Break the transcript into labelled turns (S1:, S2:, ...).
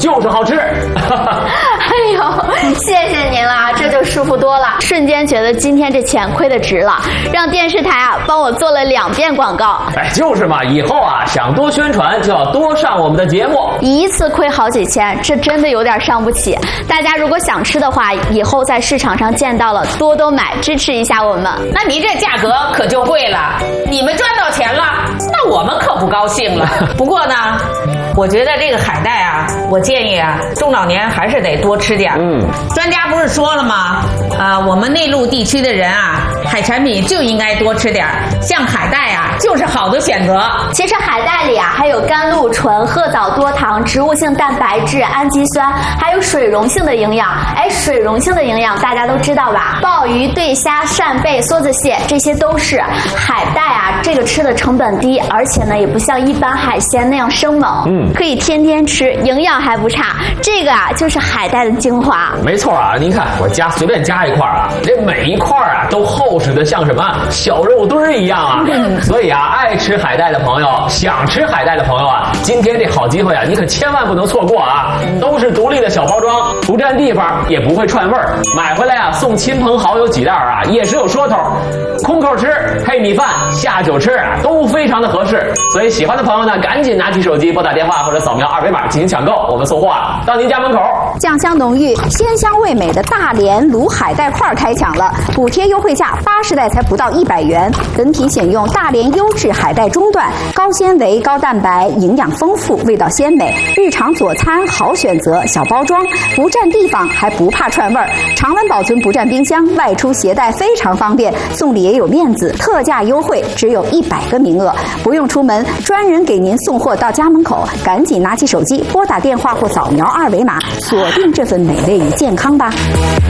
S1: 就是好吃。
S2: 哎呦，谢谢您啦，这就舒服多了，瞬间觉得今天这钱亏得值了，让电视台啊帮我做了2遍广告。
S1: 哎，就是嘛，以后啊想多宣传就要多上我们的节目。
S2: 一次亏好几千，这真的有点伤不起。大家如果想吃的话，以后在市场上见到了多多买，支持一下我们。
S3: 那你这价格可就贵了，你们赚到钱了，那我们可不高兴了。不过呢，我觉得这个海带啊，我建议啊，中老年还是得多吃点。专家不是说了吗？我们内陆地区的人啊，海产品就应该多吃点，像海带啊，就是好的选择。
S2: 其实海带里啊，还有甘露醇、褐藻多糖、植物性蛋白质、氨基酸，还有水溶性的营养。哎，水溶性的营养大家都知道吧？鲍鱼、对虾、扇贝、梭子蟹，这些都是。海带啊，这个吃的成本低，而且呢，也不像一般海鲜那样生猛，可以天天吃，营养还不差。这个啊，就是海带的精华。
S1: 没错啊，您看我随便加一块啊，这每一块啊都厚实的像什么小肉墩儿一样啊。所以啊，爱吃海带的朋友，想吃海带的朋友啊，今天这好机会啊，你可千万不能错过啊！都是独立的小包装，不占地方，也不会串味儿。买回来啊，送亲朋好友几袋啊，也是有说头。空口吃、配米饭、下酒吃啊，都非常的合适。所以喜欢的朋友呢，赶紧拿起手机拨打电话或者扫描2维码进行抢购，我们送货啊到您家门口。
S4: 酱香浓郁、鲜香味美的大连卤海带块开抢了，补贴优惠价80袋才不到100元，本品选用大连优质海带中段，高纤维、高蛋白，营养丰富，味道鲜美，日常佐餐好选择，小包装，不占地方，还不怕串味儿，常温保存不占冰箱，外出携带非常方便，送礼也有面子，特价优惠，只有100个名额，不用出门，专人给您送货到家门口，赶紧拿起手机拨打电话或扫描2维码，锁定这份美味与健康吧。